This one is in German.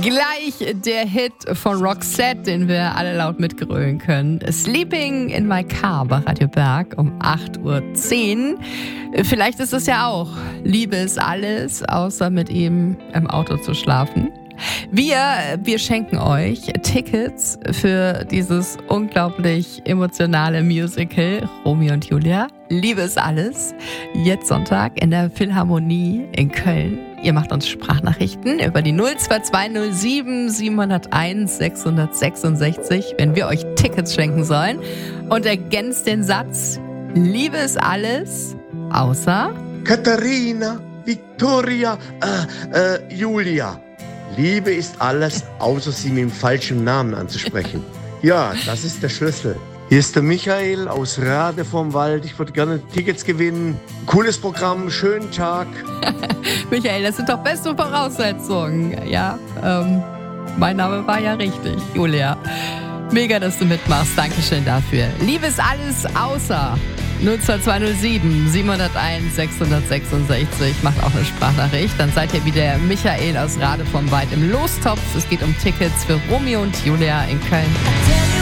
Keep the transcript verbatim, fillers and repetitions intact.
Gleich der Hit von Roxette, den wir alle laut mitgrölen können. Sleeping in my car bei Radio Berg um acht Uhr zehn. Vielleicht ist es ja auch Liebe ist alles, außer mit ihm im Auto zu schlafen. Wir, wir schenken euch Tickets für dieses unglaublich emotionale Musical Romeo und Julia. Liebe ist alles. Jetzt Sonntag in der Philharmonie in Köln. Ihr macht uns Sprachnachrichten über die null zwei zwei null sieben sieben null eins sechs sechs sechs, wenn wir euch Tickets schenken sollen. Und ergänzt den Satz: Liebe ist alles, außer Katharina, Victoria, äh, äh, Julia. Liebe ist alles, außer sie mit dem falschen Namen anzusprechen. Ja, das ist der Schlüssel. Hier ist der Michael aus Rade vom Wald. Ich würde gerne Tickets gewinnen. Cooles Programm, schönen Tag. Michael, das sind doch beste Voraussetzungen. Ja, ähm, mein Name war ja richtig, Julia. Mega, dass du mitmachst. Dankeschön dafür. Liebe ist alles, außer null zwei zwei null sieben sieben null eins sechs sechs sechs. Macht auch eine Sprachnachricht. Dann seid ihr wie der Michael aus Rade vom Wald im Lostopf. Es geht um Tickets für Romeo und Julia in Köln.